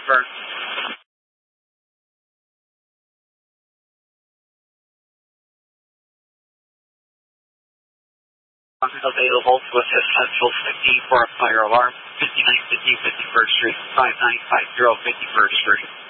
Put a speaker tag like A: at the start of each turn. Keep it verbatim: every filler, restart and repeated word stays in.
A: confirmed. Available to assist Central fifty for a fire alarm, fifty-nine fifty fifty-first Street, five nine five zero fifty-first Street.